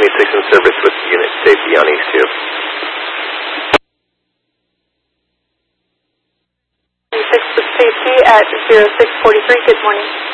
26 in service with unit safety on East 2. 26 with safety at 0643, good morning.